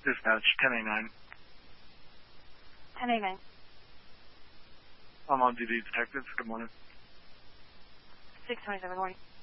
Dispatch, 1089. 1089. I'm on duty, detective. Good morning. 627, good morning.